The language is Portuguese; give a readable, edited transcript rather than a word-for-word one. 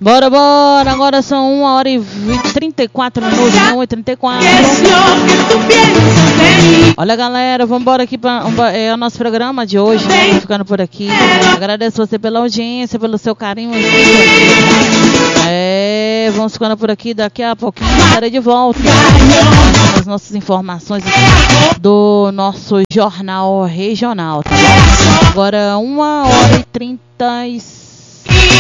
Bora, bora, agora são 1h34 minutos, 1h34. Olha, galera, vamos embora aqui para o nosso programa de hoje, né? Vamos ficando por aqui. Agradeço você pela audiência, pelo seu carinho. Vamos ficando por aqui, daqui a pouquinho estarei de volta com as nossas informações do nosso jornal regional, tá bom? Agora 1h36.